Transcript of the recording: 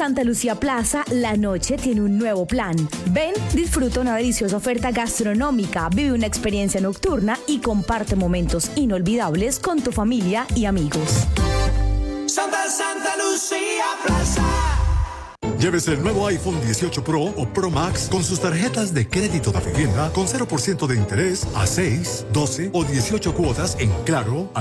Santa Lucía Plaza, la noche tiene un nuevo plan. Ven, disfruta una deliciosa oferta gastronómica, vive una experiencia nocturna y comparte momentos inolvidables con tu familia y amigos. Santa Lucía Plaza. Llévese el nuevo iPhone 18 Pro o Pro Max con sus tarjetas de crédito de vivienda con 0% de interés a 6, 12 o 18 cuotas en Claro,